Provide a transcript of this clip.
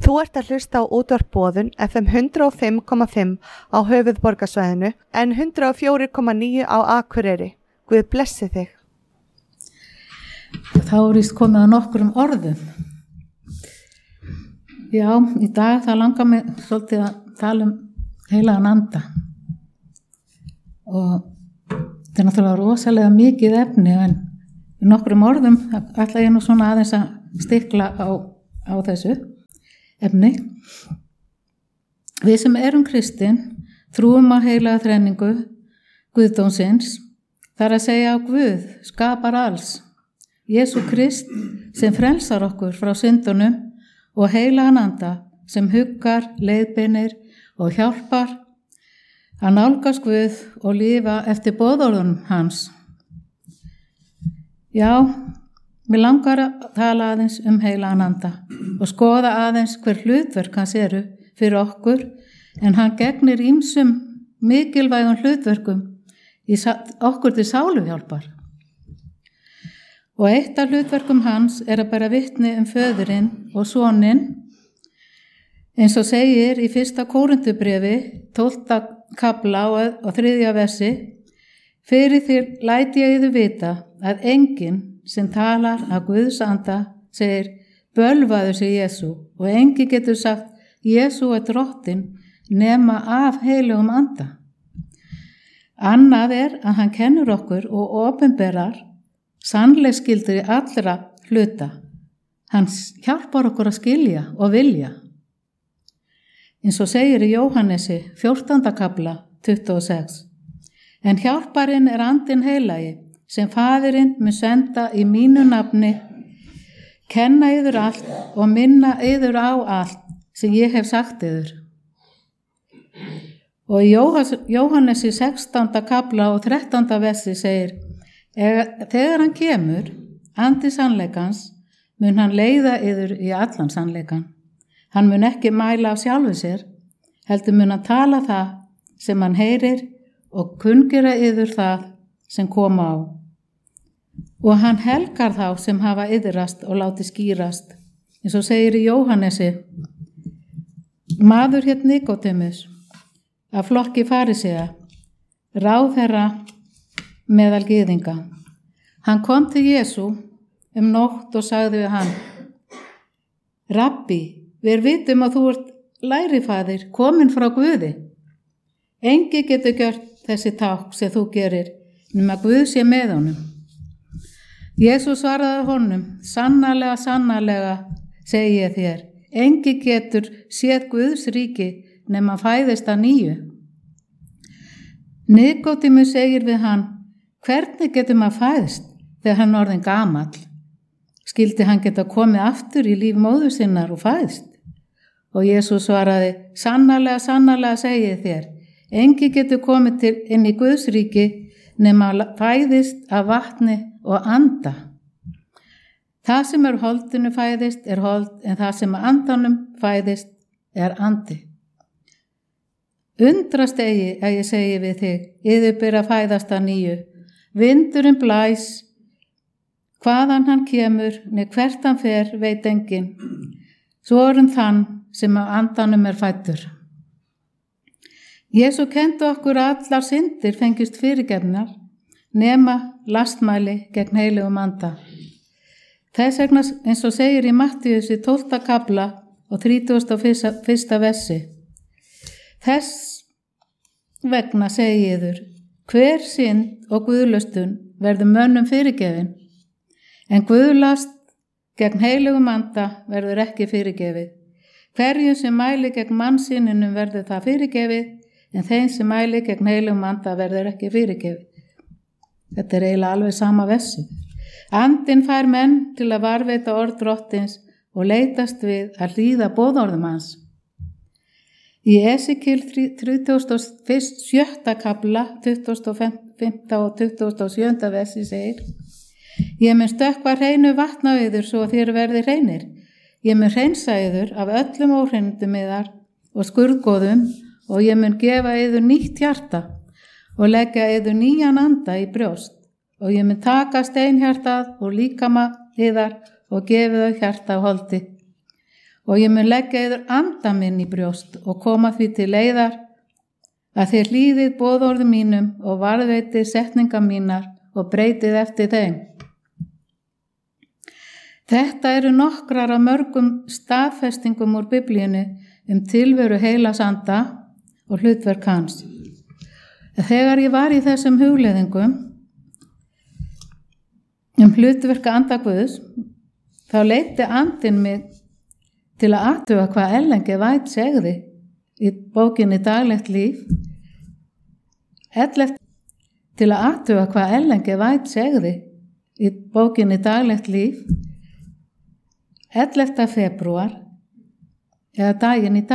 Þú ert að hlusta á útvarp Boðun FM 105,5 á höfuðborgarsvæðinu en 104,9 á Akureyri. Guð blessi þig. Þá víst komið að nokkrum orðum. Já, í dag það langar mig svolítið að tala heilagan anda. Og þetta náttúrulega rosalega mikið efni en í nokkrum orðum ætla ég nú svona aðeins að stikla á þessu efni. Við sem erum kristin trúum á heilaga þrenningu Guðdómsins, þar að segja á Guð, skapar alls, Jesú Krist sem frelsar okkur frá syndunum og heilagan anda sem huggar, leiðbeinir og hjálpar að nálgast Guð og lifa eftir boðorðunum hans. Já, mér langar að tala aðeins heilagan anda og skoða aðeins hver hlutverk hans eru fyrir okkur en hann gegnir ýmsum mikilvægum hlutverkum í okkur til sáluhjálpar. Og eitt af hlutverkum hans er að bera vitni föðurinn og soninn eins og segir í 1. Kórinthubréfi 12. kafla og 3. versi: fyrir þér læt ég yður vita að enginn sem talar af Guðs anda segir bölvaður sé Jesú og enginn getur sagt Jesú er drottinn nema af heilugum anda. Annað er að hann kennur okkur og opinberar sannleiksgildir í allra hluta. Hann hjálpar okkur að skilja og vilja. Eins og segir í Jóhannesi 14. kafla 26. En hjálparinn er andinn heilagi sem faðirinn mun senda í mínu nafni, kenna yður allt og minna yður á allt sem ég hef sagt yður. Og í Jóhannesi 16. kafla og 13. versi segir: þegar hann kemur, andi sannleikans, mun hann leiða yður í allan sannleikan. Hann mun ekki mæla af sjálfu sér, heldur mun hann tala það sem hann heyrir og kunngera yður það sem koma á. Og hann helgar þá sem hafa iðrast og láti skýrast. Eins og segir í Jóhannesi: maður hét Nikódemus, af flokki farisea, ráðherra meðal gyðinga. Hann kom til Jesú nótt og sagði við hann: Rabbi, við vitum að þú ert lærifaðir, kominn frá Guði. Enginn getur gjört þessi tákn sem þú gerir, nema Guð sé með honum. Jesús svaraði honum: sannarlega, sannarlega, segi ég þér, enginn getur séð Guðs ríki nema fæðist að nýju. Nikódemus segir við hann: hvernig getur maður fæðst þegar hann orðinn gamall? Skyldi hann geta komið aftur í líf móður sinnar og fæðst? Og Jesús svaraði: sannarlega, sannarlega segi ég þér, enginn getur komið inn í Guðs ríki nema fæðist af vatni og anda. Það sem holdinu fæðist hold, en það sem andanum fæðist andi. Undrast eigi að ég segi við þig, yður ber að fæðast að nýju. Vindurinn blæs, hvaðan hann kemur, né hvert hann fer, veit enginn. Svo þann sem af andanum fæddur. Jesú kenndi okkur að allar syndir fengist fyrirgefnar nema lastmæli gegn heilugum anda. Þess vegna eins og segir í Mattíusi 12. kafla og 31. versi: þess vegna segi yður, hver synd og guðlustun verður mönnum fyrirgefin, en guðlast gegn heilugum anda verður ekki fyrirgefið. Hverjum sem mæli gegn mannssyninum verður það fyrirgefið, en þeim sem mæli gegn heilugum anda verður ekki fyrirgefið. Þetta eiginlega alveg sama versi. Andinn fær menn til að varðveita orð drottins og leitast við að hlýða boðorðum hans. Í Esekíel 37. kafla 25. og 27. versi segir: ég mun stökkva hreinu vatna á yður svo þér verði hreinir. Ég mun hreinsa yður af öllum óhreinindum yðar og skurðgoðum og ég mun gefa yður nýtt hjarta og leggja yður nýjan anda í brjóst og ég mun taka steinhjartað og líkama yðar og gefa þau hjarta á holdi. og ég mun leggja yður anda minn í brjóst og koma því til leiðar að þér hlýðið boðorðum mínum og varðveitið setningar mínar og breytið eftir þeim. Þetta eru nokkrar af mörgum staðfestingum úr Biblíunni tilveru heilags anda og hlutverk hans. Þegar ég var í þessum hugleiðingum hlutverka anda Guðs, þá leiddi andinn mig til að athuga hvað Ellen G. White segði í bókinni Daglegt líf. Til að athuga hvað Ellen G. White segði í bókinni Daglegt líf 11. febrúar eða daginn í dag.